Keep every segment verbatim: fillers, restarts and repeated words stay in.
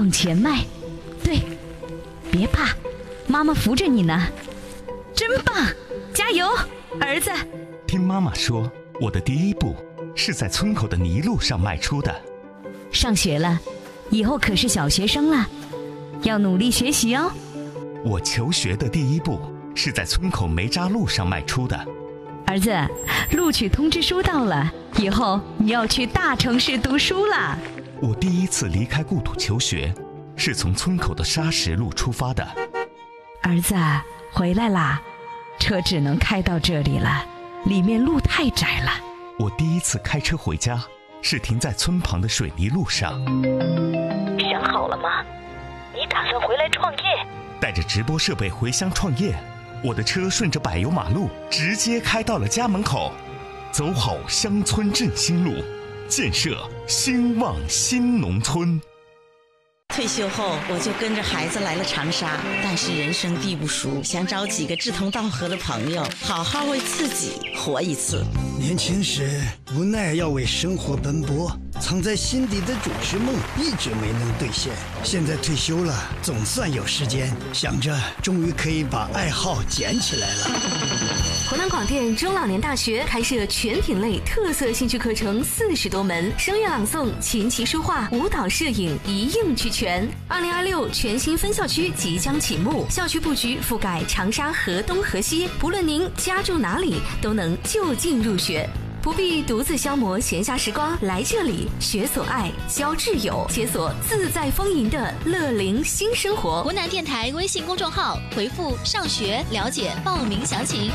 往前迈，对，别怕，妈妈扶着你呢，真棒，加油，儿子。 听妈妈说，我的第一步是在村口的泥路上迈出的。 上学了，以后可是小学生了，要努力学习哦。 我求学的第一步是在村口煤渣路上迈出的。 儿子，录取通知书到了，以后你要去大城市读书了。 我第一次离开故土求学，是从村口的沙石路出发的。 儿子，回来啦，车只能开到这里了，里面路太窄了。 我第一次开车回家，是停在村旁的水泥路上。 想好了吗？你打算回来创业？ 带着直播设备回乡创业，我的车顺着柏油马路直接开到了家门口。走好乡村振兴路，建设兴旺新农村。 退休后，我就跟着孩子来了长沙，但是人生地不熟，想找几个志同道合的朋友，好好为自己活一次。 年轻时无奈要为生活奔波，藏在心底的主持梦一直没能兑现。现在退休了，总算有时间，想着终于可以把爱好捡起来了。 湖南广电中老年大学开设全品类特色兴趣课程四十多门，声乐朗诵、琴棋书画、舞蹈、摄影一应俱全。二零二六全新分校区即将启幕，校区布局覆盖长沙河东河西，不论您家住哪里，都能就近入学。不必独自消磨闲暇时光，来这里学所爱，交挚友，解锁自在丰盈的乐龄新生活。 湖南电台微信公众号回复上学了解报名详情。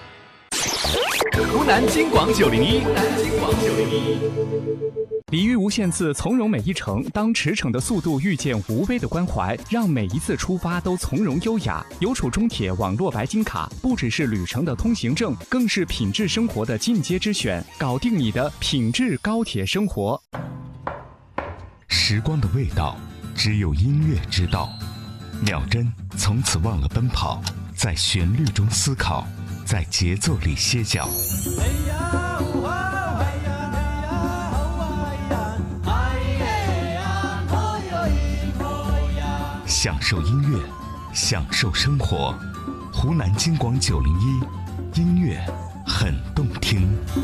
湖南金广九零一，湖南金广九零一。礼遇无限次，从容每一程。当驰骋的速度遇见无微的关怀，让每一次出发都从容优雅。邮储中铁网络白金卡不只是旅程的通行证，更是品质生活的进阶之选。搞定你的品质高铁生活。 时光的味道，只有音乐知道。秒针从此忘了奔跑，在旋律中思考，在节奏里歇脚。享受音乐，享受生活。湖南金广九零一，音乐很动听。